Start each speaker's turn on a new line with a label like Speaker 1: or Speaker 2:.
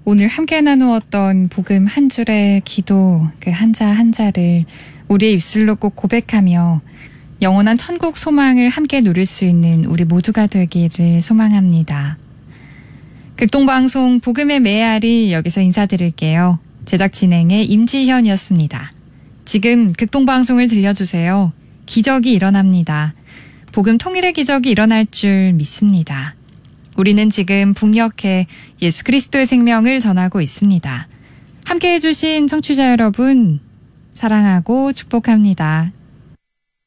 Speaker 1: 오늘 함께 나누었던 복음 한 줄의 기도, 그 한자 한자를 우리의 입술로 꼭 고백하며 영원한 천국 소망을 함께 누릴 수 있는 우리 모두가 되기를 소망합니다. 극동방송 복음의 메아리 여기서 인사드릴게요. 제작 진행의 임지현이었습니다. 지금 극동방송을 들려주세요. 기적이 일어납니다. 복음 통일의 기적이 일어날 줄 믿습니다. 우리는 지금 북녘에 예수 그리스도의 생명을 전하고 있습니다. 함께해 주신 청취자 여러분, 사랑하고 축복합니다.